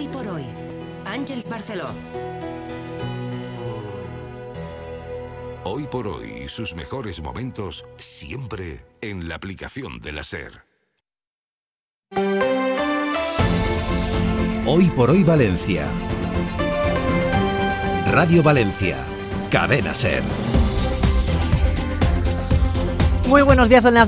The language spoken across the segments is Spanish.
Hoy por hoy, Àngels Barceló. Hoy por hoy, sus mejores momentos siempre en la aplicación de la SER. Hoy por hoy Valencia. Radio Valencia. Cadena SER. Muy buenos días, son las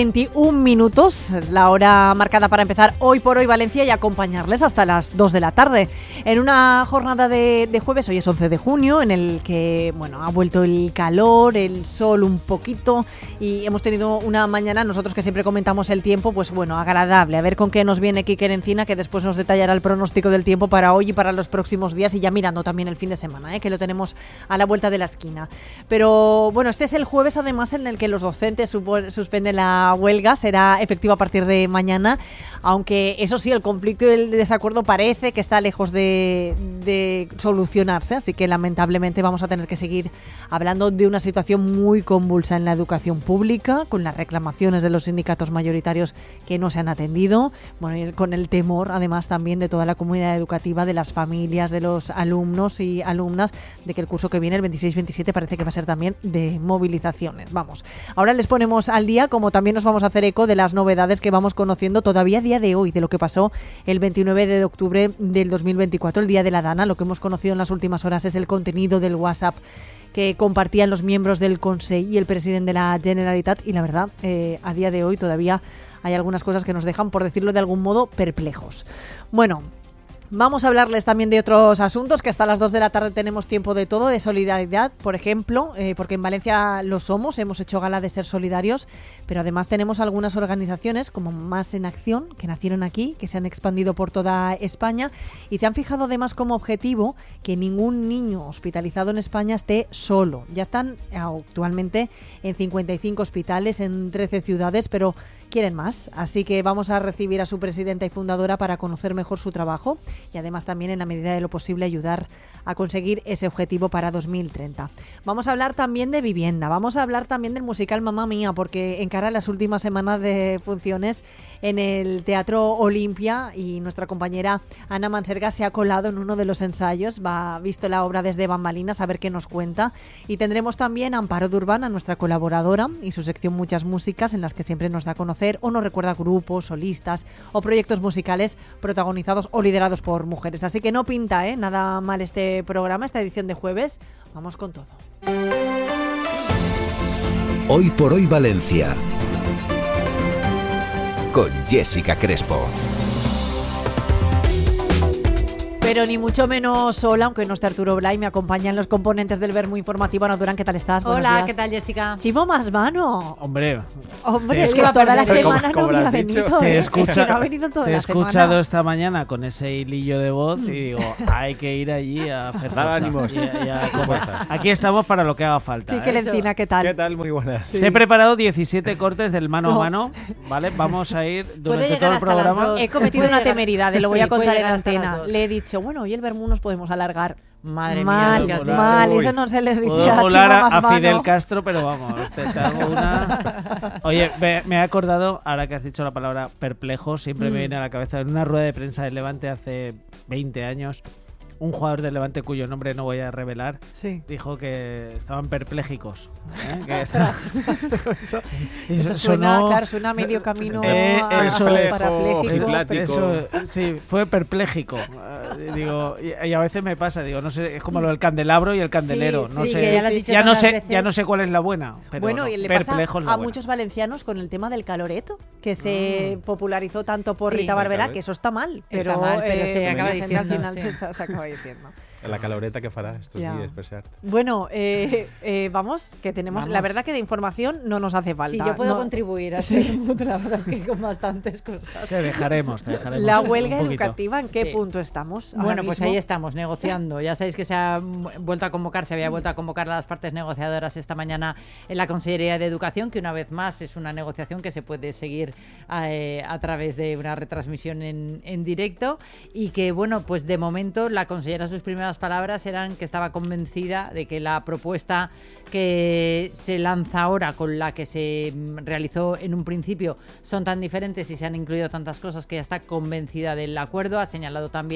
12:21, la hora marcada para empezar Hoy por hoy Valencia y acompañarles hasta las 2 de la tarde. En una jornada de jueves, hoy es 11 de junio, en el que ha vuelto el calor, el sol un poquito y hemos tenido una mañana, nosotros que siempre comentamos el tiempo, agradable. A ver con qué nos viene Quique Encina, que después nos detallará el pronóstico del tiempo para hoy y para los próximos días, y ya mirando también el fin de semana, que lo tenemos a la vuelta de la esquina. Pero este es el jueves además en el que los docentes suspenden la huelga, será efectivo a partir de mañana, aunque eso sí, el conflicto y el desacuerdo parece que está lejos de solucionarse, así que lamentablemente vamos a tener que seguir hablando de una situación muy convulsa en la educación pública, con las reclamaciones de los sindicatos mayoritarios que no se han atendido, y con el temor además también de toda la comunidad educativa, de las familias, de los alumnos y alumnas, de que el curso que viene, el 26-27, parece que va a ser también de movilizaciones. Ahora les ponemos al día, como también nos vamos a hacer eco de las novedades que vamos conociendo todavía a día de hoy, de lo que pasó el 29 de octubre del 2024, el día de la Dana. Lo que hemos conocido en las últimas horas es el contenido del WhatsApp que compartían los miembros del Consell y el presidente de la Generalitat, y la verdad, a día de hoy todavía hay algunas cosas que nos dejan, por decirlo de algún modo, perplejos. Vamos a hablarles también de otros asuntos, que hasta las 2 de la tarde tenemos tiempo de todo, de solidaridad, por ejemplo, porque en Valencia lo somos, hemos hecho gala de ser solidarios, pero además tenemos algunas organizaciones como Más en Acción, que nacieron aquí, que se han expandido por toda España y se han fijado además como objetivo que ningún niño hospitalizado en España esté solo. Ya están actualmente en 55 hospitales, en 13 ciudades, pero quieren más, así que vamos a recibir a su presidenta y fundadora para conocer mejor su trabajo y además también, en la medida de lo posible, ayudar a conseguir ese objetivo para 2030. Vamos a hablar también de vivienda, vamos a hablar también del musical Mamma Mía, porque encara las últimas semanas de funciones en el Teatro Olimpia y nuestra compañera Ana Manserga se ha colado en uno de los ensayos, ha visto la obra desde bambalinas, a ver qué nos cuenta, y tendremos también a Amparo Durban, a nuestra colaboradora, y su sección Muchas Músicas, en las que siempre nos da a conocer o nos recuerda grupos, solistas o proyectos musicales protagonizados o liderados por mujeres. Así que no pinta nada mal este programa, esta edición de jueves. Vamos con todo. Hoy por hoy Valencia. Con Jessica Crespo. Pero ni mucho menos sola, aunque no esté Arturo Blay, me acompañan los componentes del Vermú Informativo. Ana Durán, ¿qué tal estás? Hola, ¿qué tal, Jessica? Chivo Masmano. Hombre, es que toda la semana no había venido. Es que no ha venido toda la semana. Te he escuchado esta mañana con ese hilillo de voz y digo, hay que ir allí a hacer ánimos. Aquí estamos para lo que haga falta. Quique Encina, ¿qué tal? ¿Qué tal? Muy buenas. Sí. Te he preparado 17 cortes del mano a mano, ¿vale? Vamos a ir durante todo el programa. He cometido una temeridad, lo voy a contar en antena. Le he dicho, hoy el Vermú nos podemos alargar. Madre mía, mal, eso no se le dice a Chivo a Fidel Castro, pero vamos, te hago una... Oye, me he acordado, ahora que has dicho la palabra perplejo, siempre me viene a la cabeza, en una rueda de prensa del Levante hace 20 años, un jugador del Levante cuyo nombre no voy a revelar, dijo que estaban perplejicos. Eso suena medio camino parapléjico. Sí, fue perpléjico. Digo, y a veces me pasa, no sé, es como lo del candelabro y el candelero. Ya no sé cuál es la buena. Pero y le pasa a muchos valencianos con el tema del caloreto, que se popularizó tanto por Rita Barberá, que eso está mal. Pero se acaba diciendo, al final se acaba diciendo. La caloreta que fará estos días, per cert. Vamos, que tenemos... Vamos. La verdad que de información no nos hace falta. Sí, yo puedo contribuir a este mundo, la verdad es que con bastantes cosas. Te dejaremos. La huelga educativa, ¿en qué punto estamos? Bueno, pues ahí estamos, negociando. Ya sabéis que se había vuelto a convocar a las partes negociadoras esta mañana en la Consellería de Educación, que una vez más es una negociación que se puede seguir a través de una retransmisión en directo, y que, pues de momento la consellera, sus primeras palabras eran que estaba convencida de que la propuesta que se lanza ahora con la que se realizó en un principio son tan diferentes y se han incluido tantas cosas que ya está convencida del acuerdo. Ha señalado también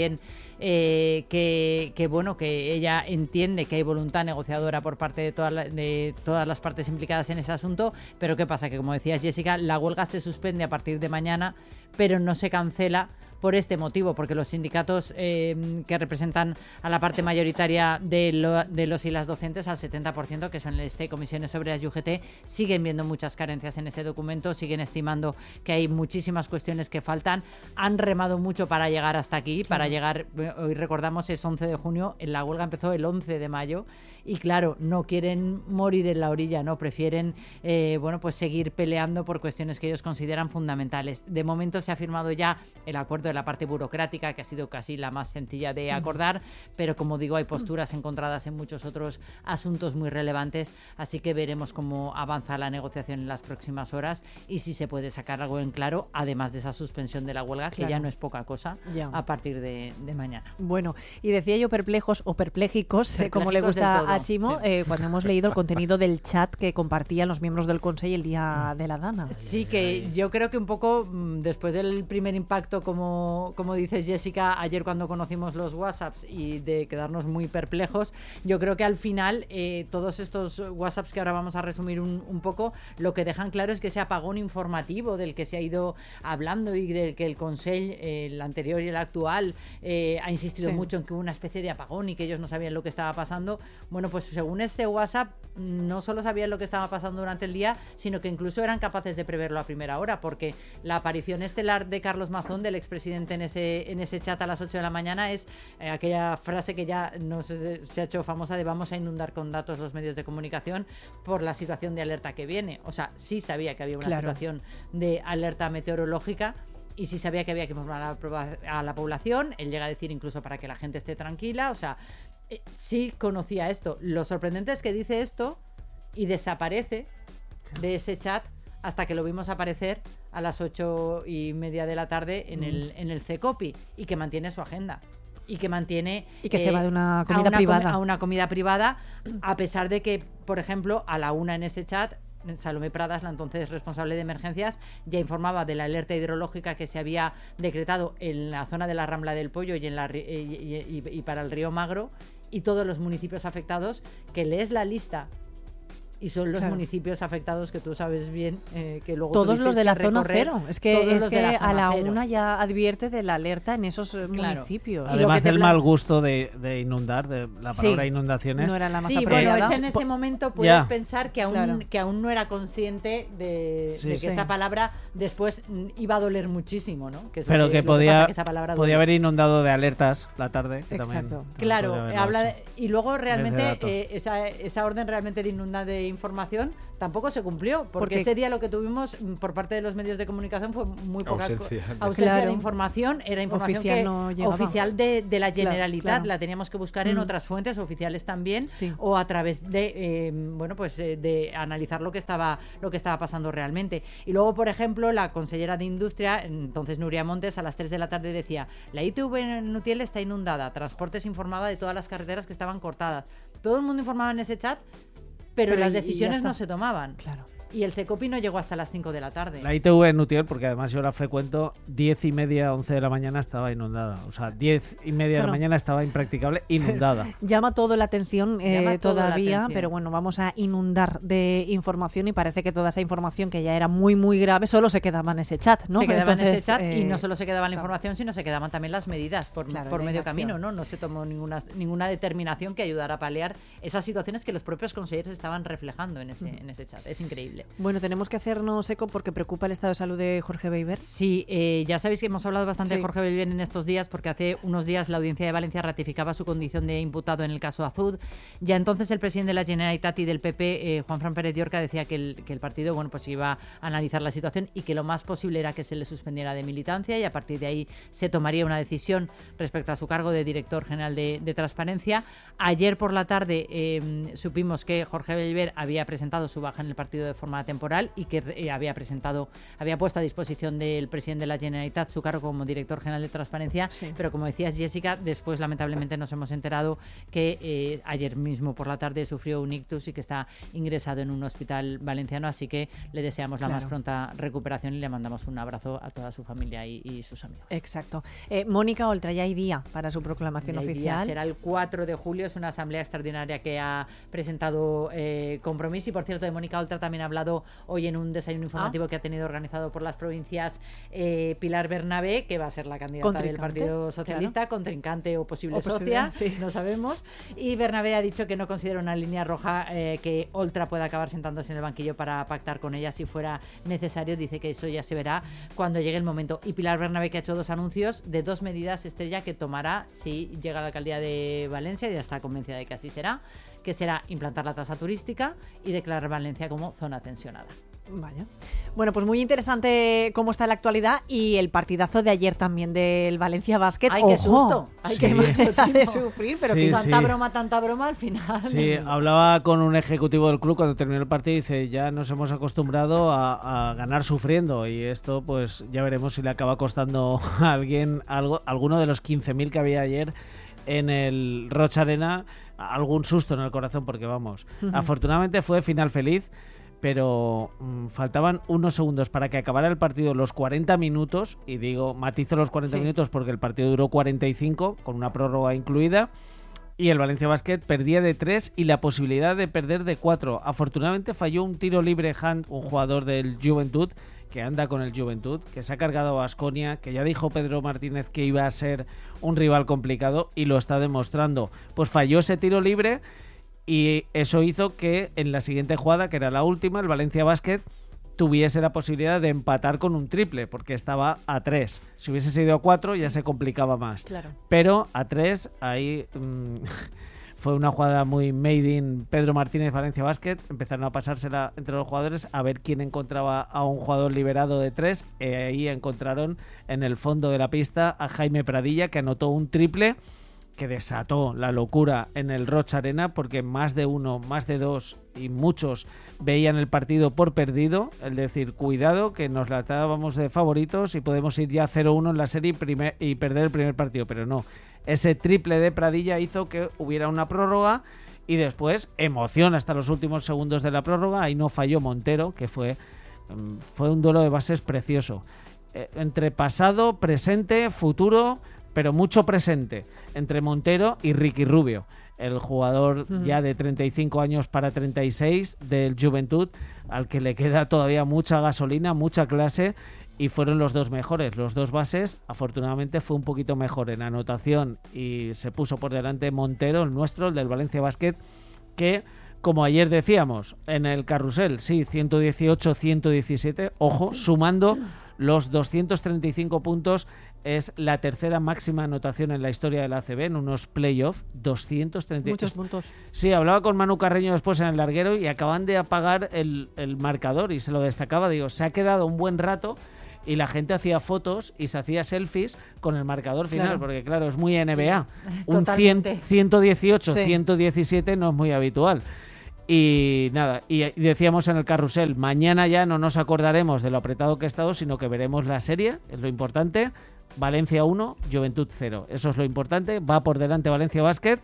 que bueno, que ella entiende que hay voluntad negociadora por parte de todas las partes implicadas en ese asunto, pero ¿qué pasa? Que como decías, Jessica, la huelga se suspende a partir de mañana, pero no se cancela por este motivo, porque los sindicatos que representan a la parte mayoritaria de los y las docentes, al 70%, que son el STE, Comisiones Obreras y UGT, siguen viendo muchas carencias en ese documento, siguen estimando que hay muchísimas cuestiones que faltan, han remado mucho para llegar hasta aquí, para llegar, hoy recordamos es 11 de junio, la huelga empezó el 11 de mayo, y claro, no quieren morir en la orilla, ¿no? Prefieren pues seguir peleando por cuestiones que ellos consideran fundamentales. De momento se ha firmado ya el acuerdo de la parte burocrática, que ha sido casi la más sencilla de acordar, pero como digo, hay posturas encontradas en muchos otros asuntos muy relevantes, así que veremos cómo avanza la negociación en las próximas horas y si se puede sacar algo en claro, además de esa suspensión de la huelga, que ya no es poca cosa, a partir de mañana. Bueno, y decía yo perplejos o perpléjicos, como le gusta a Chimo, cuando hemos leído el contenido del chat que compartían los miembros del Consejo el día de la Dana. Sí, que yo creo que un poco después del primer impacto, como dices, Jessica, ayer cuando conocimos los WhatsApps y de quedarnos muy perplejos, yo creo que al final todos estos WhatsApps que ahora vamos a resumir un poco, lo que dejan claro es que ese apagón informativo del que se ha ido hablando y del que el Consell, el anterior y el actual, ha insistido mucho en que hubo una especie de apagón y que ellos no sabían lo que estaba pasando. Bueno, pues según este WhatsApp, no solo sabían lo que estaba pasando durante el día, sino que incluso eran capaces de preverlo a primera hora, porque la aparición estelar de Carlos Mazón, del expresidente en ese chat a las 8 de la mañana, es aquella frase que ya se ha hecho famosa de vamos a inundar con datos los medios de comunicación por la situación de alerta que viene. O sea, sí sabía que había una situación de alerta meteorológica y sí sabía que había que informar a la población. Él llega a decir incluso para que la gente esté tranquila. O sea, sí conocía esto. Lo sorprendente es que dice esto y desaparece de ese chat hasta que lo vimos aparecer a las 8:30 de la tarde en el CECOPI, y que mantiene su agenda y que mantiene y que se va de una comida privada a una comida privada, a pesar de que, por ejemplo, a la 1 en ese chat Salomé Pradas, la entonces responsable de emergencias, ya informaba de la alerta hidrológica que se había decretado en la zona de la Rambla del Pollo y para el río Magro, y todos los municipios afectados, que lees la lista y son los municipios afectados que tú sabes bien, que luego todos los de la zona cero. Es que a la cero. 1 ya advierte de la alerta en esos municipios. Además del mal gusto de inundar, de la palabra inundaciones. No era la más apropiada. Bueno, en ese momento puedes pensar que aún no era consciente de que esa palabra después iba a doler muchísimo, ¿no? Que es pero que podía podía haber inundado de alertas la tarde. Que exacto. También, claro, y luego realmente esa orden realmente de inundar de información tampoco se cumplió, porque ese día lo que tuvimos por parte de los medios de comunicación fue muy poca ausencia de información. Era información oficial de la Generalitat, la teníamos que buscar en otras fuentes oficiales también, o a través de de analizar lo que estaba pasando realmente. Y luego, por ejemplo, la consellera de Industria, entonces Nuria Montes, a las 3 de la tarde decía: la ITV en Utiel está inundada, Transportes informaba de todas las carreteras que estaban cortadas. Todo el mundo informaba en ese chat, pero las decisiones no se tomaban. Claro. Y el CECOPI no llegó hasta las 5 de la tarde. La ITV en Utiel, porque además yo la frecuento, 10:30, 11 de la mañana estaba inundada. O sea, 10:30 de la mañana estaba impracticable, inundada. Llama todo la atención todavía, la atención. Pero bueno, vamos a inundar de información, y parece que toda esa información, que ya era muy, muy grave, solo se quedaba en ese chat, ¿no? Se quedaba en ese chat, y no solo se quedaba la información, sino se quedaban también las medidas por medio camino, ¿no? No se tomó ninguna determinación que ayudara a paliar esas situaciones que los propios consejeros estaban reflejando en ese chat. Es increíble. Bueno, tenemos que hacernos eco porque preocupa el estado de salud de Jorge Beiber. Sí, ya sabéis que hemos hablado bastante de Jorge Beiber en estos días, porque hace unos días la Audiencia de Valencia ratificaba su condición de imputado en el caso Azud. Ya entonces el presidente de la Generalitat y del PP, Juanfran Pérez de Orca, decía que el partido iba a analizar la situación y que lo más posible era que se le suspendiera de militancia, y a partir de ahí se tomaría una decisión respecto a su cargo de director general de Transparencia. Ayer por la tarde supimos que Jorge Beiber había presentado su baja en el partido de forma forma temporal y que había puesto a disposición del presidente de la Generalitat su cargo como director general de Transparencia, pero como decías, Jessica, después lamentablemente nos hemos enterado que ayer mismo por la tarde sufrió un ictus y que está ingresado en un hospital valenciano, así que le deseamos la más pronta recuperación y le mandamos un abrazo a toda su familia y sus amigos. Exacto. Mónica Oltra, ya hay día para su proclamación oficial. Será el 4 de julio, es una asamblea extraordinaria que ha presentado Compromís, y por cierto de Mónica Oltra también ha hablado hoy en un desayuno informativo que ha tenido organizado por las provincias Pilar Bernabé, que va a ser la candidata del Partido Socialista, contrincante o posible socia, no sabemos, y Bernabé ha dicho que no considera una línea roja que Oltra pueda acabar sentándose en el banquillo para pactar con ella si fuera necesario. Dice que eso ya se verá cuando llegue el momento. Y Pilar Bernabé, que ha hecho 2 anuncios de 2 medidas estrella que tomará si llega a la alcaldía de Valencia, y ya está convencida de que así será, que será implantar la tasa turística y declarar Valencia como zona tensionada. Vaya. Bueno, pues muy interesante cómo está la actualidad y el partidazo de ayer también del Valencia Basket. ¡Ay, qué susto! ¡Ay, qué manera de sufrir! Pero que tanta broma al final. Sí, hablaba con un ejecutivo del club cuando terminó el partido y dice, ya nos hemos acostumbrado a ganar sufriendo, y esto pues ya veremos si le acaba costando a alguno de los 15.000 que había ayer en el Roig Arena, algún susto en el corazón, porque vamos, afortunadamente fue final feliz, pero faltaban unos segundos para que acabara el partido, los 40 minutos, y digo, matizo los 40 minutos porque el partido duró 45, con una prórroga incluida, y el Valencia Basket perdía de 3 y la posibilidad de perder de 4. Afortunadamente falló un tiro libre Hunt, un jugador del Juventud, que anda con el Juventud, que se ha cargado a Baskonia, que ya dijo Pedro Martínez que iba a ser un rival complicado, y lo está demostrando. Pues falló ese tiro libre, y eso hizo que en la siguiente jugada, que era la última, el Valencia Basket tuviese la posibilidad de empatar con un triple, porque estaba a 3. Si hubiese sido a 4 ya se complicaba más. Claro. Pero a 3, ahí fue una jugada muy made in Pedro Martínez Valencia Basket. Empezaron a pasársela entre los jugadores a ver quién encontraba a un jugador liberado de 3. Ahí encontraron en el fondo de la pista a Jaime Pradilla, que anotó un triple que desató la locura en el Roig Arena, porque más de uno, más de dos y muchos veían el partido por perdido, es decir, cuidado que nos la dábamos de favoritos y podemos ir ya 0-1 en la serie y perder el primer partido, pero no. Ese triple de Pradilla hizo que hubiera una prórroga y después emoción hasta los últimos segundos de la prórroga. Ahí no falló Montero, que fue un duelo de bases precioso. Entre pasado, presente, futuro, pero mucho presente, entre Montero y Ricky Rubio, el jugador ya de 35 años para 36 del Juventud, al que le queda todavía mucha gasolina, mucha clase, y fueron los dos mejores, los dos bases. Afortunadamente fue un poquito mejor en anotación y se puso por delante Montero, el nuestro, el del Valencia Basket, que, como ayer decíamos, en el carrusel, sí, 118-117, ojo, sumando los 235 puntos, es la tercera máxima anotación en la historia de la ACB en unos playoffs, 230. Muchos puntos. Sí, hablaba con Manu Carreño después en el larguero y acaban de apagar el marcador y se lo destacaba. Digo, se ha quedado un buen rato y la gente hacía fotos y se hacía selfies con el marcador final, claro, porque claro, es muy NBA. Sí, un 118, 117 no es muy habitual. Y nada, y decíamos en el carrusel, mañana ya no nos acordaremos de lo apretado que ha estado, sino que veremos la serie, es lo importante. Valencia 1, Juventud 0. Eso es lo importante. Va por delante Valencia Basket.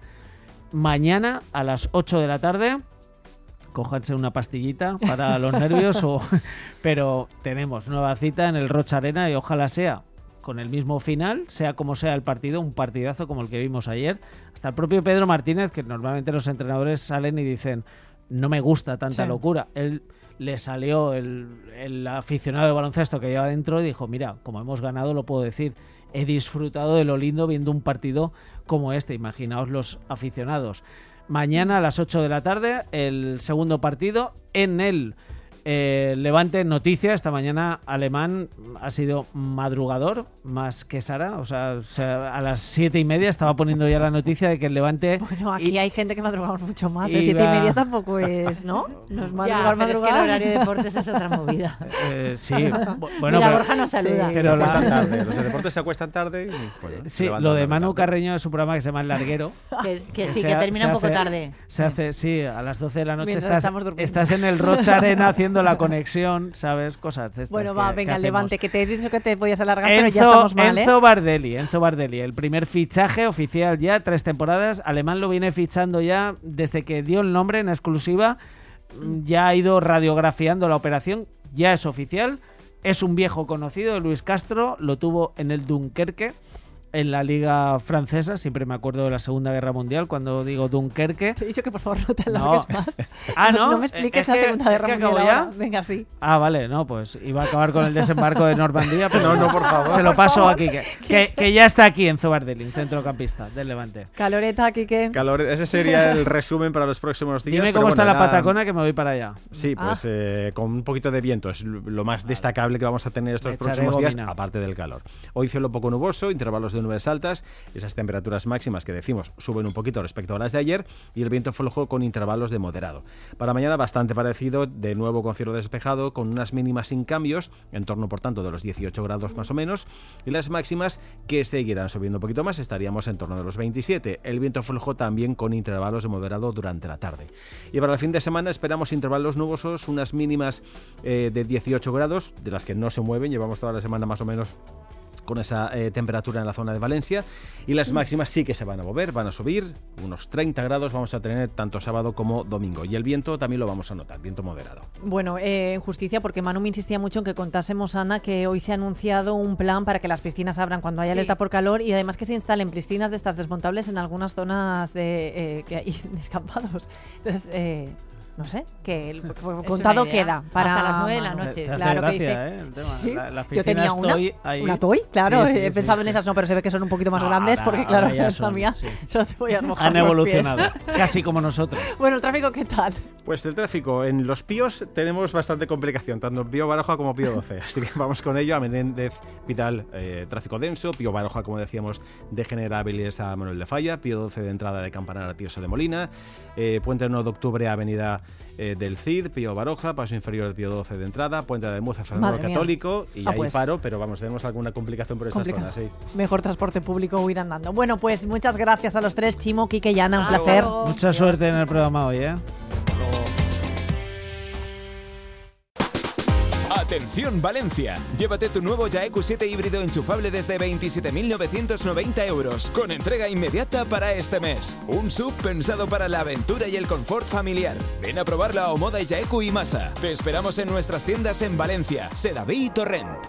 Mañana a las 8 de la tarde. Cójanse una pastillita para los nervios. Pero tenemos nueva cita en el Roig Arena y ojalá sea con el mismo final, sea como sea el partido, un partidazo como el que vimos ayer. Hasta el propio Pedro Martínez, que normalmente los entrenadores salen y dicen, no me gusta tanta locura. Él le salió el aficionado de baloncesto que lleva dentro y dijo, mira, como hemos ganado, lo puedo decir, he disfrutado de lo lindo viendo un partido como este. Imaginaos los aficionados. Mañana a las 8 de la tarde, el segundo partido en el Levante Noticias. Esta mañana Alemán ha sido madrugador más que Sara, o sea, a las 7:30 estaba poniendo ya la noticia de que el Levante... Bueno, aquí hay gente que madrugamos mucho más, 7:30 tampoco es, ¿no? No es madrugar, madrugar. Es que el horario de deportes es otra movida. Sí, bueno, mira, Borja nos saluda. Pero se acuestan tarde, los de deportes se acuestan tarde y, bueno, sí, lo de Manu Carreño es un programa que se llama El Larguero. que termina un poco tarde. Se hace, sí, a las 12 de la noche estás en el Roig Arena haciendo haciendo la conexión, ¿sabes? Cosas de estas. Bueno, va, venga, hacemos. Levante, que te he dicho que te podías alargar, pero ya estamos mal, ¿eh? Enzo Bardelli, el primer fichaje oficial ya, 3 temporadas. Alemán lo viene fichando ya desde que dio el nombre en exclusiva. Ya ha ido radiografiando la operación, ya es oficial. Es un viejo conocido de Luis Castro, lo tuvo en el Dunkerque, en la liga francesa. Siempre me acuerdo de la Segunda Guerra Mundial cuando digo Dunkerque. Te he dicho que por favor no te alargues más. ¿No? No me expliques la Segunda Guerra Mundial ahora. Venga, sí. Vale, no, pues iba a acabar con el desembarco de Normandía, pero No, por favor. se lo paso aquí, que ya está aquí Enzo Bardelli, centrocampista del Levante. Caloreta, Quique. Ese sería el resumen para los próximos días. Dime pero cómo está la nada, Patacona, que me voy para allá. Sí, pues con un poquito de viento es lo más destacable que vamos a tener estos Echaré próximos días, gomina. aparte del calor. Hoy cielo poco nuboso, intervalos de nubes altas, esas temperaturas máximas que decimos suben un poquito respecto a las de ayer, y el viento flojo con intervalos de moderado. Para mañana bastante parecido, de nuevo con cielo despejado, con unas mínimas sin cambios, en torno por tanto de los 18 grados más o menos, y las máximas que seguirán subiendo un poquito más, estaríamos en torno de los 27. El viento flojo también con intervalos de moderado durante la tarde. Y para el fin de semana esperamos intervalos nubosos, unas mínimas de 18 grados, de las que no se mueven, llevamos toda la semana más o menos con esa temperatura en la zona de Valencia, y las máximas sí que se van a mover, van a subir, unos 30 grados vamos a tener tanto sábado como domingo, y el viento también lo vamos a notar, viento moderado. Bueno, en justicia, porque Manu me insistía mucho en que contásemos, Ana, que hoy se ha anunciado un plan para que las piscinas abran cuando haya alerta por calor, y además que se instalen piscinas de estas desmontables en algunas zonas que hay descampados. Entonces, no sé, que el contado queda para hasta las 9 de la Manu. noche. Claro que dice. El tema. ¿Sí? Las Yo tenía piscinas ahí. una Toy, claro, Sí, he pensado en esas, no, pero se ve que son un poquito más grandes, porque claro, ahora ya la son, mía, sí. solo te voy a mojar Han los evolucionado, pies. casi como nosotros. Bueno, el tráfico, ¿qué tal? Pues el tráfico, en los Píos tenemos bastante complicación, tanto en Pío Baroja como Pío 12, así que vamos con ello. A Menéndez Pital, tráfico denso, Pío Baroja, como decíamos, de General Avilés a Manuel de Falla, Pío 12 de entrada de Campanar a Tirso de Molina, Puente 1 de Octubre, Avenida del Cid, Pío Baroja, paso inferior del Pío 12 de entrada, Puente de Muza, Fernando Madre mía. Católico, y ahí Pues. paro, pero vamos, tenemos alguna complicación por estas zonas, sí. Mejor transporte público o ir andando. Bueno, pues muchas gracias a los tres, Chimo, Quique y Ana, un placer. Mucha suerte en el programa hoy, ¿eh? Atención Valencia, llévate tu nuevo Jae Q7 híbrido enchufable desde 27.990 euros, con entrega inmediata para este mes. Un SUV pensado para la aventura y el confort familiar. Ven a probarla a Omoda y Jaeku y Masa. Te esperamos en nuestras tiendas en Valencia, Sedaví y Torrent.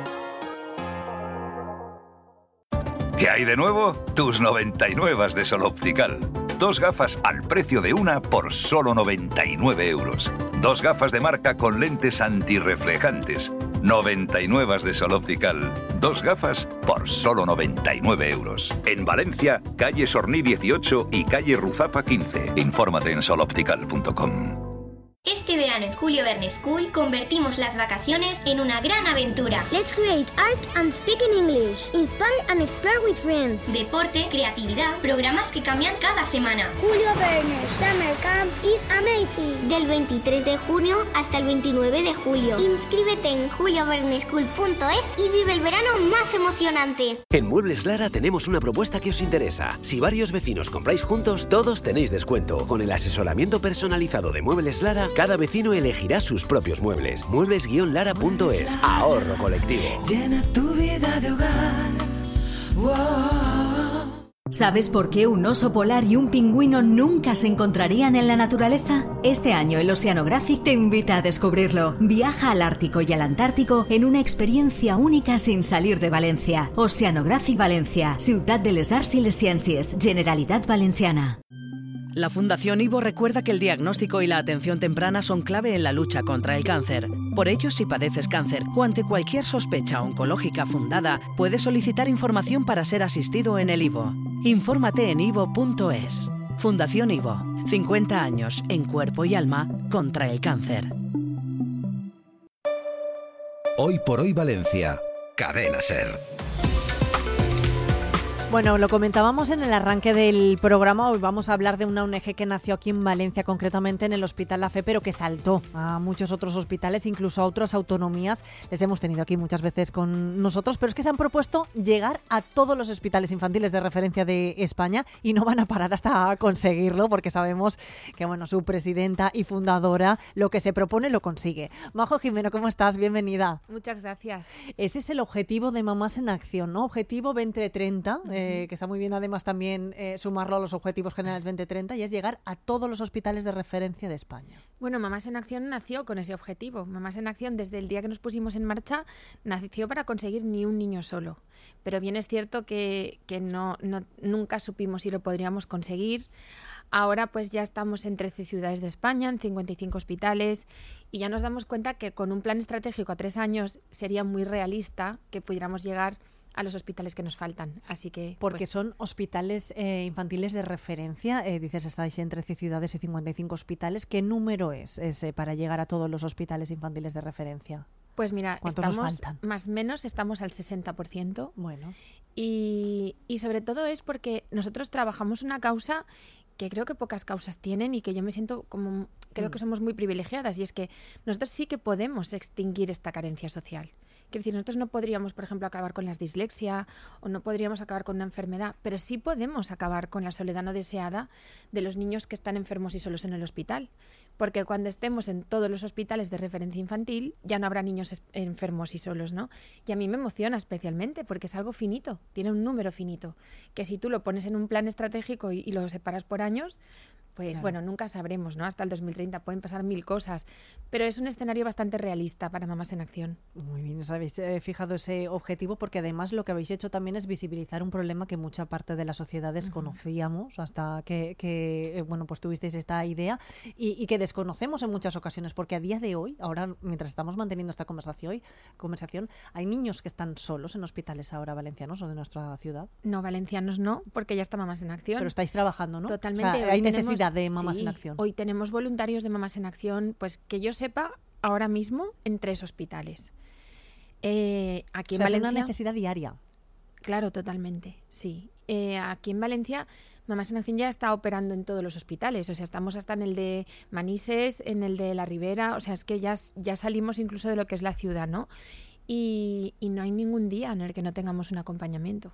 ¿Qué hay de nuevo? Tus 99 de Sol Optical. 2 gafas al precio de una por solo 99 euros. 2 gafas de marca con lentes antirreflejantes. 99 de Sol Optical. 2 gafas por solo 99 euros. En Valencia, calle Sorní 18 y calle Ruzafa 15. Infórmate en soloptical.com. Este verano en Julio Verne School convertimos las vacaciones en una gran aventura. Let's create art and speak in English. Inspire and explore with friends. Deporte, creatividad, programas que cambian cada semana. Julio Verne Summer Camp is amazing. Del 23 de junio hasta el 29 de julio. Inscríbete en julioverneschool.es y vive el verano más emocionante. En Muebles Lara tenemos una propuesta que os interesa. Si varios vecinos compráis juntos, todos tenéis descuento. Con el asesoramiento personalizado de Muebles Lara, cada vecino elegirá sus propios muebles. Muebles-lara.es. Ahorro colectivo. Llena tu vida de hogar. Wow. ¿Sabes por qué un oso polar y un pingüino nunca se encontrarían en la naturaleza? Este año el Oceanographic te invita a descubrirlo. Viaja al Ártico y al Antártico en una experiencia única sin salir de Valencia. Oceanographic Valencia, Ciutat de les Arts i les Ciències, Generalitat Valenciana. La Fundación Ivo recuerda que el diagnóstico y la atención temprana son clave en la lucha contra el cáncer. Por ello, si padeces cáncer o ante cualquier sospecha oncológica fundada, puedes solicitar información para ser asistido en el Ivo. Infórmate en ivo.es. Fundación Ivo. 50 años en cuerpo y alma contra el cáncer. Hoy por hoy Valencia. Cadena SER. Bueno, lo comentábamos en el arranque del programa. Hoy vamos a hablar de una ONG que nació aquí en Valencia, concretamente en el Hospital La Fe, pero que saltó a muchos otros hospitales, incluso a otras autonomías. Les hemos tenido aquí muchas veces con nosotros, pero es que se han propuesto llegar a todos los hospitales infantiles de referencia de España y no van a parar hasta conseguirlo, porque sabemos que, bueno, su presidenta y fundadora lo que se propone lo consigue. Majo Jimeno, ¿cómo estás? Bienvenida. Muchas gracias. Ese es el objetivo de Mamás en Acción, ¿no? Objetivo 2030, que está muy bien además también sumarlo a los objetivos generales 2030, y es llegar a todos los hospitales de referencia de España. Bueno, Mamás en Acción nació con ese objetivo. Mamás en Acción, desde el día que nos pusimos en marcha, nació para conseguir ni un niño solo. Pero bien es cierto que nunca supimos si lo podríamos conseguir. Ahora pues ya estamos en 13 ciudades de España, en 55 hospitales, y ya nos damos cuenta que con un plan estratégico a 3 años sería muy realista que pudiéramos llegar a los hospitales que nos faltan. Así que porque son hospitales infantiles de referencia. Dices, estáis en 13 ciudades y 55 hospitales. ¿Qué número es ese para llegar a todos los hospitales infantiles de referencia? Pues mira, ¿cuántos os faltan? Más o menos estamos al 60%. Bueno. Y sobre todo es porque nosotros trabajamos una causa que creo que pocas causas tienen y que yo me siento como... Creo que somos muy privilegiadas, y es que nosotros sí que podemos extinguir esta carencia social. Quiero decir, nosotros no podríamos, por ejemplo, acabar con la dislexia o no podríamos acabar con una enfermedad, pero sí podemos acabar con la soledad no deseada de los niños que están enfermos y solos en el hospital. Porque cuando estemos en todos los hospitales de referencia infantil ya no habrá niños enfermos y solos, ¿no? Y a mí me emociona especialmente porque es algo finito, tiene un número finito, que si tú lo pones en un plan estratégico y lo separas por años, pues claro, bueno, nunca sabremos, ¿no? Hasta el 2030 pueden pasar 1000 cosas, pero es un escenario bastante realista para Mamás en Acción. Muy bien, os habéis fijado ese objetivo, porque además lo que habéis hecho también es visibilizar un problema que mucha parte de la sociedad desconocíamos hasta que bueno, pues tuvisteis esta idea y que desconocemos en muchas ocasiones, porque a día de hoy, ahora mientras estamos manteniendo esta conversación, hay niños que están solos en hospitales ahora valencianos o de nuestra ciudad. No, valencianos no, porque ya está Mamás en Acción. Pero estáis trabajando, ¿no? Totalmente. O sea, hay necesidad de Mamás en Acción. Hoy tenemos voluntarios de Mamás en Acción, pues que yo sepa, ahora mismo en 3 hospitales. Aquí en Valencia, es una necesidad diaria. Claro, totalmente, sí. Aquí en Valencia, Mamás en Acción ya está operando en todos los hospitales. O sea, estamos hasta en el de Manises, en el de La Ribera. O sea, es que ya salimos incluso de lo que es la ciudad, ¿no? Y no hay ningún día en el que no tengamos un acompañamiento.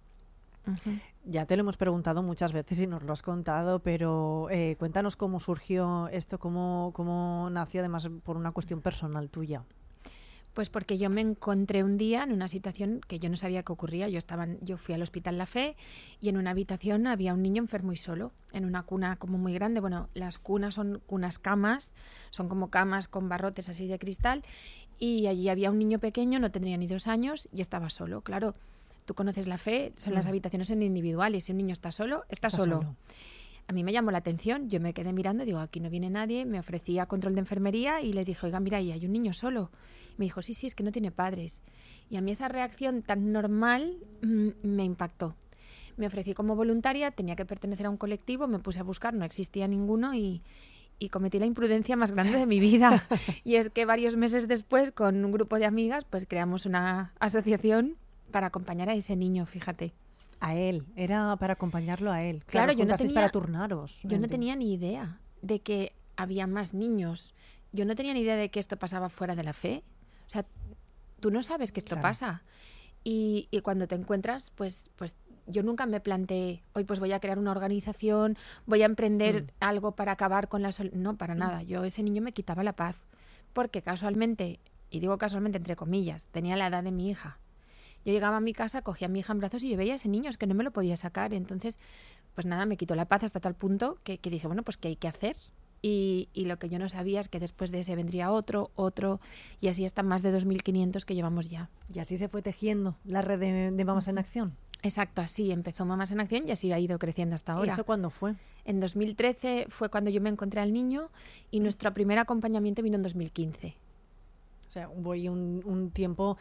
Ya te lo hemos preguntado muchas veces y nos lo has contado, pero cuéntanos cómo surgió esto, cómo nació, además por una cuestión personal tuya. Pues porque yo me encontré un día en una situación que yo no sabía que ocurría. Yo fui al Hospital La Fe y en una habitación había un niño enfermo y solo, en una cuna como muy grande. Bueno, las cunas son cunas camas, son como camas con barrotes así de cristal, y allí había un niño pequeño, no tendría ni 2 años, y estaba solo. Claro, tú conoces La Fe, son las habitaciones en individuales. Si un niño está solo, está solo. A mí me llamó la atención, yo me quedé mirando, digo, aquí no viene nadie, me ofrecí a control de enfermería y le dije, oiga, mira, ahí hay un niño solo. Me dijo, sí, es que no tiene padres. Y a mí esa reacción tan normal me impactó. Me ofrecí como voluntaria, tenía que pertenecer a un colectivo, me puse a buscar, no existía ninguno y cometí la imprudencia más grande de mi vida. Y es que varios meses después, con un grupo de amigas, pues creamos una asociación para acompañar a ese niño, fíjate. A él, era para acompañarlo a él. Claro, yo no tenía, para turnaros. Yo no tenía ni idea de que había más niños. Yo no tenía ni idea de que esto pasaba fuera de La Fe. O sea, tú no sabes que esto pasa. Y cuando te encuentras, pues yo nunca me planteé, hoy pues voy a crear una organización, voy a emprender algo para acabar con la soledad. No, para nada. Yo, ese niño me quitaba la paz. Porque casualmente, y digo casualmente entre comillas, tenía la edad de mi hija. Yo llegaba a mi casa, cogía a mi hija en brazos y yo veía a ese niño, es que no me lo podía sacar. Entonces, pues nada, me quitó la paz hasta tal punto que dije, bueno, pues ¿qué hay que hacer? Y lo que yo no sabía es que después de ese vendría otro, y así hasta más de 2.500 que llevamos ya. Y así se fue tejiendo la red de Mamás en Acción. Exacto, así empezó Mamás en Acción y así ha ido creciendo hasta ahora. ¿Y eso cuándo fue? En 2013 fue cuando yo me encontré al niño y nuestro primer acompañamiento vino en 2015. O sea, voy un tiempo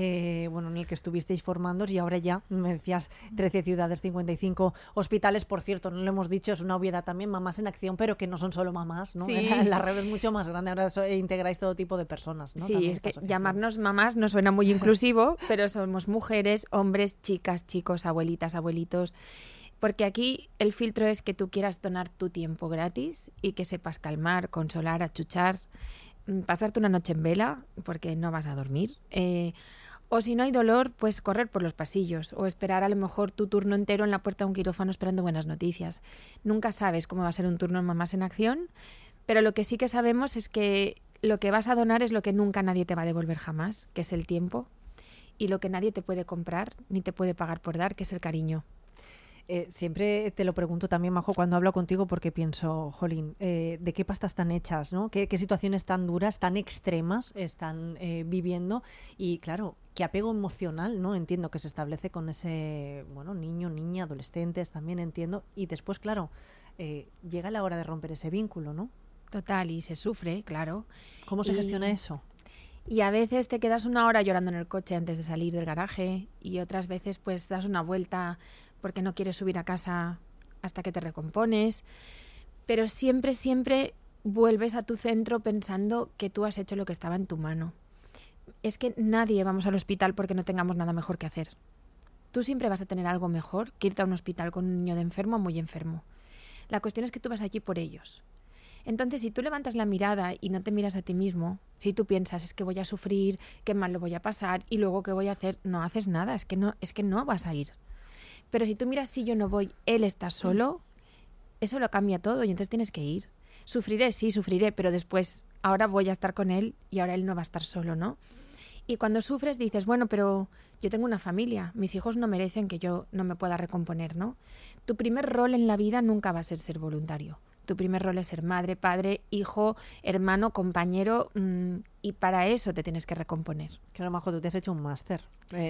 en el que estuvisteis formándoos y ahora ya, me decías, 13 ciudades, 55 hospitales. Por cierto, no lo hemos dicho, es una obviedad también, mamás en acción, pero que no son solo mamás, ¿no? Sí. La red es mucho más grande, ahora integráis todo tipo de personas, ¿no? Sí, También es que esta asociación. llamarnos mamás no suena muy inclusivo, pero somos mujeres, hombres, chicas, chicos, abuelitas, abuelitos. Porque aquí el filtro es que tú quieras donar tu tiempo gratis y que sepas calmar, consolar, achuchar, pasarte una noche en vela, porque no vas a dormir. O si no hay dolor, pues correr por los pasillos o esperar a lo mejor tu turno entero en la puerta de un quirófano esperando buenas noticias. Nunca sabes cómo va a ser un turno en Mamás en Acción, pero lo que sí que sabemos es que lo que vas a donar es lo que nunca nadie te va a devolver jamás, que es el tiempo, y lo que nadie te puede comprar ni te puede pagar por dar, que es el cariño. Siempre te lo pregunto también, Majo, cuando hablo contigo, porque pienso, jolín, ¿de qué pastas están hechas, ¿no? ¿Qué situaciones tan duras, tan extremas están viviendo? Y claro, qué apego emocional, ¿no? Entiendo que se establece con ese, niño, niña, adolescentes, también entiendo. Y después, claro, llega la hora de romper ese vínculo, ¿no? Total, y se sufre, claro. ¿Cómo se gestiona eso? Y a veces te quedas una hora llorando en el coche antes de salir del garaje y otras veces pues das una vuelta porque no quieres subir a casa hasta que te recompones. Pero siempre, siempre vuelves a tu centro pensando que tú has hecho lo que estaba en tu mano. Es que nadie vamos al hospital porque no tengamos nada mejor que hacer. Tú siempre vas a tener algo mejor que irte a un hospital con un niño de enfermo o muy enfermo. La cuestión es que tú vas allí por ellos. Entonces, si tú levantas la mirada y no te miras a ti mismo, si tú piensas, es que voy a sufrir, qué mal lo voy a pasar y luego qué voy a hacer, no haces nada, es que no vas a ir. Pero si tú miras, si yo no voy, él está solo, eso lo cambia todo y entonces tienes que ir. Sufriré, sí, sufriré, pero después, ahora voy a estar con él y ahora él no va a estar solo, ¿no? Y cuando sufres dices, bueno, pero yo tengo una familia, mis hijos no merecen que yo no me pueda recomponer, ¿no? Tu primer rol en la vida nunca va a ser voluntario. Tu primer rol es ser madre, padre, hijo, hermano, compañero, y para eso te tienes que recomponer. Claro, Majo, tú te has hecho un máster,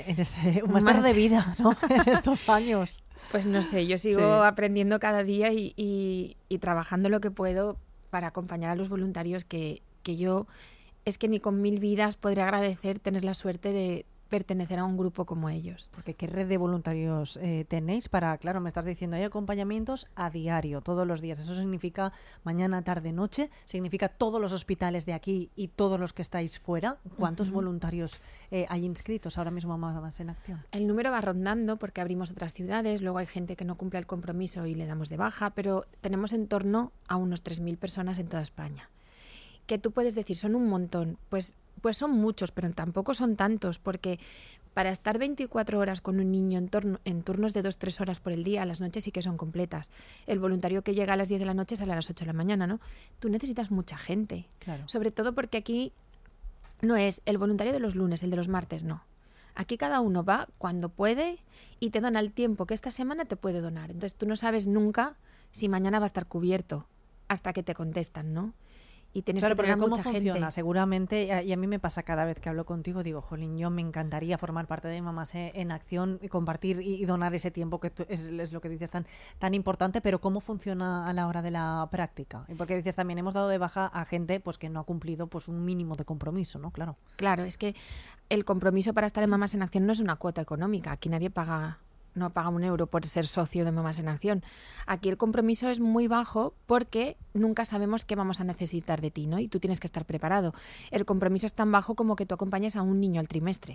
un máster de vida, ¿no? En estos años. Pues no sé, yo sigo aprendiendo cada día y trabajando lo que puedo para acompañar a los voluntarios que yo, es que ni con 1000 vidas podré agradecer tener la suerte de pertenecer a un grupo como ellos. Porque ¿qué red de voluntarios tenéis para, claro, me estás diciendo, hay acompañamientos a diario, todos los días? Eso significa mañana, tarde, noche, significa todos los hospitales de aquí y todos los que estáis fuera. ¿Cuántos voluntarios hay inscritos ahora mismo Mamás en Acción? El número va rondando porque abrimos otras ciudades, luego hay gente que no cumple el compromiso y le damos de baja, pero tenemos en torno a unos 3000 personas en toda España. Que tú puedes decir, son un montón, pues son muchos, pero tampoco son tantos, porque para estar 24 horas con un niño en turnos de 2-3 horas por el día, las noches sí que son completas. El voluntario que llega a las 10 de la noche sale a las 8 de la mañana, ¿no? Tú necesitas mucha gente. Claro. Sobre todo porque aquí no es el voluntario de los lunes, el de los martes, no. Aquí cada uno va cuando puede y te dona el tiempo que esta semana te puede donar. Entonces tú no sabes nunca si mañana va a estar cubierto hasta que te contestan, ¿no? Y tienes que tener ¿cómo mucha funciona? gente. Seguramente, y a mí me pasa cada vez que hablo contigo, digo, jolín, yo me encantaría formar parte de Mamás en Acción y compartir y donar ese tiempo que es lo que dices tan importante, pero ¿cómo funciona a la hora de la práctica? Y porque dices también, hemos dado de baja a gente pues que no ha cumplido pues un mínimo de compromiso, ¿no? Claro. Claro, es que el compromiso para estar en Mamás en Acción no es una cuota económica. Aquí nadie no paga 1 euro por ser socio de Mamás en Acción. Aquí el compromiso es muy bajo porque nunca sabemos qué vamos a necesitar de ti, ¿no? Y tú tienes que estar preparado. El compromiso es tan bajo como que tú acompañes a un niño al trimestre.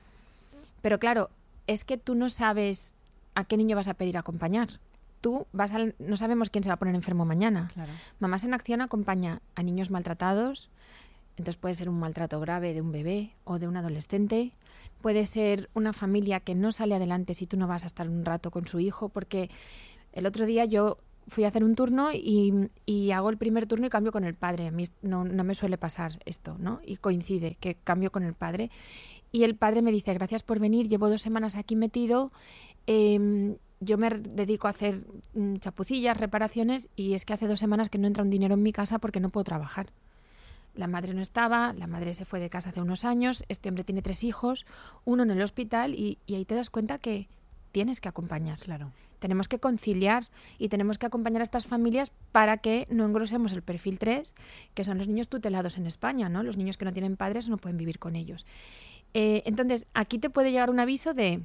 Pero claro, es que tú no sabes a qué niño vas a pedir acompañar. No sabemos quién se va a poner enfermo mañana. Claro. Mamás en Acción acompaña a niños maltratados. Entonces puede ser un maltrato grave de un bebé o de un adolescente. Puede ser una familia que no sale adelante si tú no vas a estar un rato con su hijo, porque el otro día yo fui a hacer un turno y hago el primer turno y cambio con el padre. A mí no me suele pasar esto, ¿no? Y coincide que cambio con el padre. Y el padre me dice, gracias por venir, llevo 2 semanas aquí metido, yo me dedico a hacer chapucillas, reparaciones, y es que hace 2 semanas que no entra un dinero en mi casa porque no puedo trabajar. La madre no estaba, la madre se fue de casa hace unos años, este hombre tiene 3 hijos, uno en el hospital y ahí te das cuenta que tienes que acompañar. Claro. Tenemos que conciliar y tenemos que acompañar a estas familias para que no engrosemos el perfil 3, que son los niños tutelados en España, ¿no? Los niños que no tienen padres no pueden vivir con ellos. Entonces, aquí te puede llegar un aviso de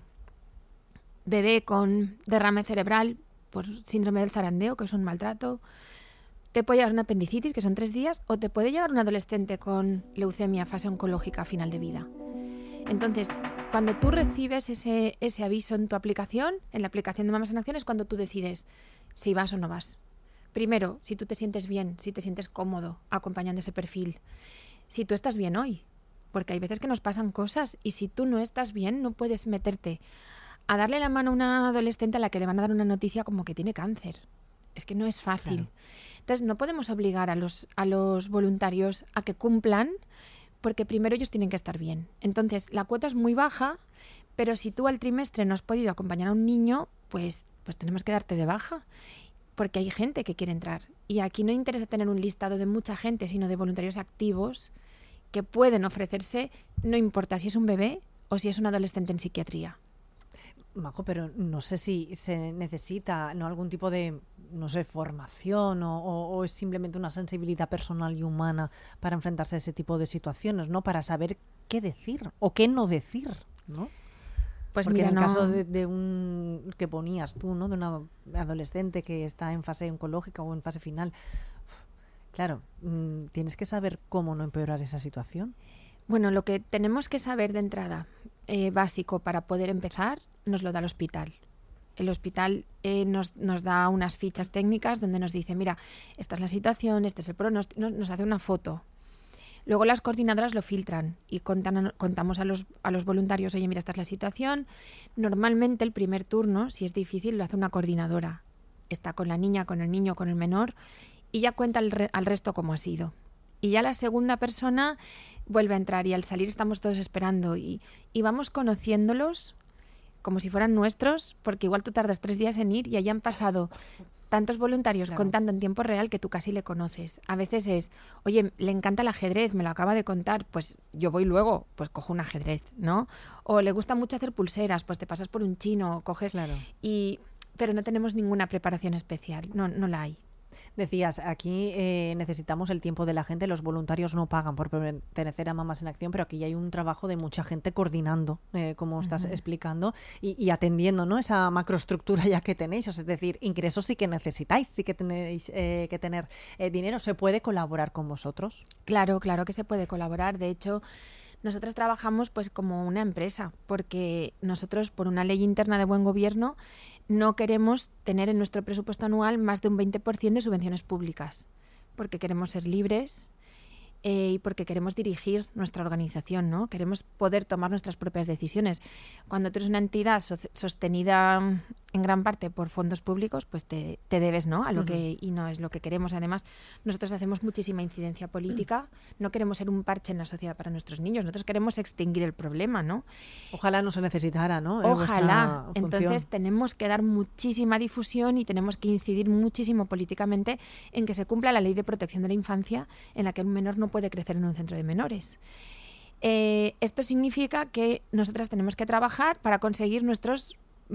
bebé con derrame cerebral por síndrome del zarandeo, que es un maltrato. Te puede llegar una apendicitis, que son 3 días, o te puede llegar un adolescente con leucemia, fase oncológica, final de vida. Entonces, cuando tú recibes ese aviso en tu aplicación, en la aplicación de Mamás en Acción, es cuando tú decides si vas o no vas. Primero, si tú te sientes bien, si te sientes cómodo acompañando ese perfil. Si tú estás bien hoy, porque hay veces que nos pasan cosas y si tú no estás bien, no puedes meterte a darle la mano a una adolescente a la que le van a dar una noticia como que tiene cáncer. Es que no es fácil. Claro. Entonces, no podemos obligar a los voluntarios a que cumplan, porque primero ellos tienen que estar bien. Entonces, la cuota es muy baja, pero si tú al trimestre no has podido acompañar a un niño, pues tenemos que darte de baja, porque hay gente que quiere entrar. Y aquí no interesa tener un listado de mucha gente, sino de voluntarios activos que pueden ofrecerse, no importa si es un bebé o si es un adolescente en psiquiatría. Majo, pero no sé si se necesita algún tipo de, formación o es simplemente una sensibilidad personal y humana para enfrentarse a ese tipo de situaciones, ¿no? Para saber qué decir o qué no decir, ¿no? Pues porque mira, en el caso de un que ponías tú, ¿no? De una adolescente que está en fase oncológica o en fase final, claro, tienes que saber cómo no empeorar esa situación. Bueno, lo que tenemos que saber de entrada, básico para poder empezar, nos lo da el hospital. El hospital nos da unas fichas técnicas donde nos dice, mira, esta es la situación, este es el pronóstico, nos hace una foto. Luego las coordinadoras lo filtran y contamos a los voluntarios, oye, mira, esta es la situación. Normalmente el primer turno, si es difícil, lo hace una coordinadora. Está con la niña, con el niño, con el menor y ya cuenta al resto cómo ha sido. Y ya la segunda persona vuelve a entrar y al salir estamos todos esperando y vamos conociéndolos como si fueran nuestros, porque igual tú tardas 3 días en ir y allá han pasado tantos voluntarios contando en tiempo real que tú casi le conoces. A veces es, oye, le encanta el ajedrez, me lo acaba de contar, pues yo voy luego, pues cojo un ajedrez, ¿no? O le gusta mucho hacer pulseras, pues te pasas por un chino, coges... Claro. Pero no tenemos ninguna preparación especial, no la hay. Decías, aquí necesitamos el tiempo de la gente, los voluntarios no pagan por pertenecer a Mamás en Acción, pero aquí hay un trabajo de mucha gente coordinando, como estás explicando, y atendiendo, ¿no? Esa macroestructura ya que tenéis, es decir, ingresos sí que necesitáis, sí que tenéis que tener dinero. ¿Se puede colaborar con vosotros? Claro que se puede colaborar. De hecho, nosotros trabajamos pues como una empresa, porque nosotros, por una ley interna de buen gobierno, no queremos tener en nuestro presupuesto anual más de un 20% de subvenciones públicas, porque queremos ser libres y porque queremos dirigir nuestra organización, ¿no? Queremos poder tomar nuestras propias decisiones. Cuando tú eres una entidad sostenida en gran parte por fondos públicos, pues te debes, ¿no? A lo que y no es lo que queremos. Además, nosotros hacemos muchísima incidencia política. No queremos ser un parche en la sociedad para nuestros niños. Nosotros queremos extinguir el problema, ¿no? Ojalá no se necesitara, ¿no? Ojalá. Entonces tenemos que dar muchísima difusión y tenemos que incidir muchísimo políticamente en que se cumpla la ley de protección de la infancia, en la que un menor no puede crecer en un centro de menores. Esto significa que nosotras tenemos que trabajar para conseguir nuestros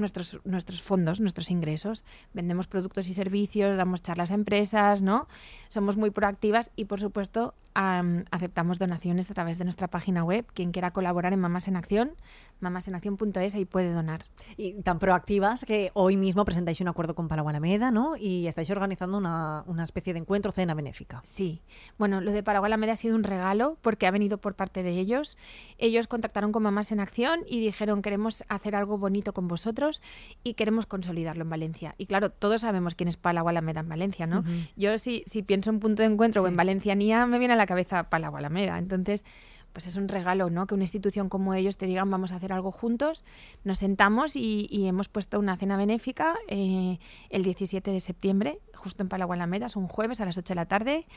fondos, nuestros ingresos. Vendemos productos y servicios, damos charlas a empresas, ¿no? Somos muy proactivas y, por supuesto, aceptamos donaciones a través de nuestra página web. Quien quiera colaborar en Mamás en Acción, mamasenacción.es, ahí puede donar. Y tan proactivas que hoy mismo presentáis un acuerdo con Palau Alameda, ¿no? Y estáis organizando una especie de encuentro, cena benéfica. Sí. Bueno, lo de Palau Alameda ha sido un regalo porque ha venido por parte de ellos. Ellos contactaron con Mamás en Acción y dijeron, queremos hacer algo bonito con vosotros y queremos consolidarlo en Valencia. Y claro, todos sabemos quién es Palau Alameda en Valencia, ¿no? Yo si pienso en Punto de Encuentro o en Valencianía, me viene a la cabeza Palau Alameda. Entonces, pues es un regalo, ¿no? Que una institución como ellos te digan, vamos a hacer algo juntos. Nos sentamos y hemos puesto una cena benéfica el 17 de septiembre, justo en Palau Alameda, es un jueves a las 8 de la tarde.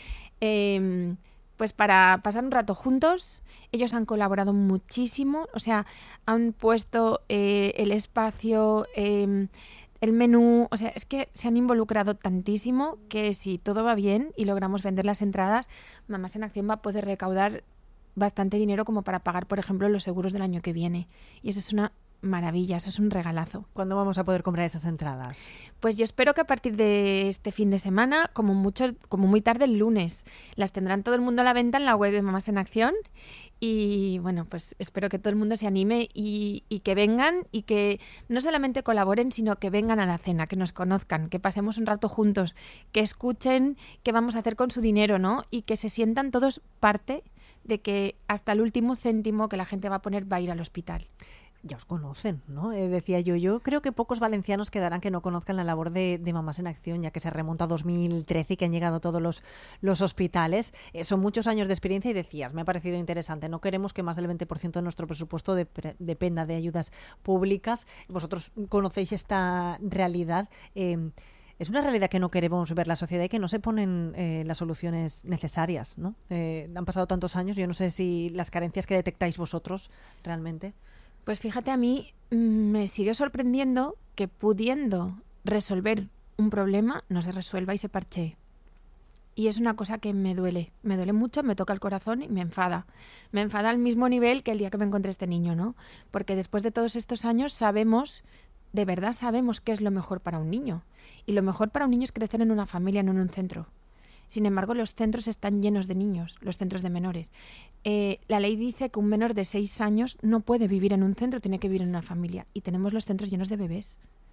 Pues para pasar un rato juntos. Ellos han colaborado muchísimo, o sea, han puesto el espacio, el menú, o sea, es que se han involucrado tantísimo que si todo va bien y logramos vender las entradas, Mamás en Acción va a poder recaudar bastante dinero como para pagar, por ejemplo, los seguros del año que viene. Y eso es una maravilla, eso es un regalazo. ¿Cuándo vamos a poder comprar esas entradas? Pues yo espero que a partir de este fin de semana, como muy tarde el lunes, las tendrán todo el mundo a la venta en la web de Mamás en Acción. Y bueno, pues espero que todo el mundo se anime y que vengan y que no solamente colaboren, sino que vengan a la cena, que nos conozcan, que pasemos un rato juntos, que escuchen qué vamos a hacer con su dinero, ¿no? Y que se sientan todos parte de que hasta el último céntimo que la gente va a poner va a ir al hospital. Ya os conocen, ¿no? Decía yo creo que pocos valencianos quedarán que no conozcan la labor de Mamás en Acción, ya que se remonta a 2013 y que han llegado todos los hospitales. Son muchos años de experiencia y decías, me ha parecido interesante, no queremos que más del 20% de nuestro presupuesto dependa de ayudas públicas. Vosotros conocéis esta realidad. Es una realidad que no queremos ver la sociedad y que no se ponen las soluciones necesarias, ¿no? Han pasado tantos años, yo no sé si las carencias que detectáis vosotros realmente... Pues fíjate, a mí me sigue sorprendiendo que pudiendo resolver un problema no se resuelva y se parchee. Y es una cosa que me duele mucho, me toca el corazón y me enfada. Me enfada al mismo nivel que el día que me encontré este niño, ¿no? Porque después de todos estos años de verdad sabemos qué es lo mejor para un niño. Y lo mejor para un niño es crecer en una familia, no en un centro. Sin embargo, los centros están llenos de niños, los centros de menores. La ley dice que un menor de 6 años no puede vivir en un centro, tiene que vivir en una familia. Y tenemos los centros llenos de bebés.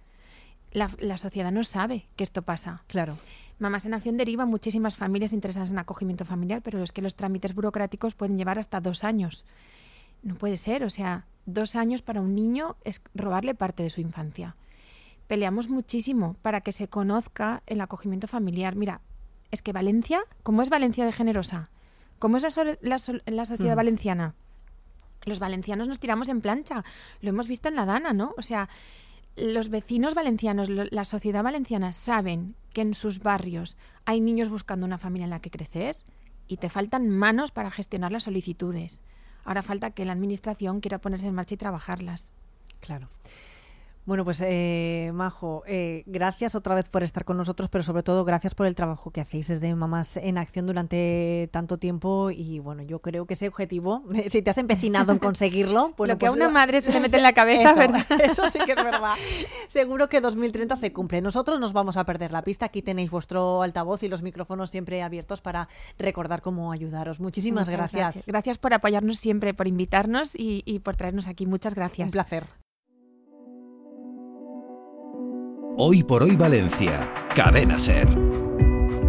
La sociedad no sabe que esto pasa. Claro. Mamás en Acción deriva muchísimas familias interesadas en acogimiento familiar, pero es que los trámites burocráticos pueden llevar hasta 2 años. No puede ser, o sea, 2 años para un niño es robarle parte de su infancia. Peleamos muchísimo para que se conozca el acogimiento familiar. Mira, es que Valencia, ¿cómo es Valencia de generosa? ¿Cómo es la sociedad valenciana? Los valencianos nos tiramos en plancha. Lo hemos visto en la Dana, ¿no? O sea, los vecinos valencianos, la sociedad valenciana saben que en sus barrios hay niños buscando una familia en la que crecer y te faltan manos para gestionar las solicitudes. Ahora falta que la administración quiera ponerse en marcha y trabajarlas. Claro. Bueno, pues Majo, gracias otra vez por estar con nosotros, pero sobre todo gracias por el trabajo que hacéis desde Mamás en Acción durante tanto tiempo y bueno, yo creo que ese objetivo, si te has empecinado en conseguirlo... Bueno, lo que pues a una madre se le mete en la cabeza, eso, ¿verdad? Eso sí que es verdad. Seguro que 2030 se cumple. Nosotros nos vamos a perder la pista. Aquí tenéis vuestro altavoz y los micrófonos siempre abiertos para recordar cómo ayudaros. Muchísimas gracias. Gracias por apoyarnos siempre, por invitarnos y por traernos aquí. Muchas gracias. Un placer. Hoy por hoy Valencia, Cadena SER.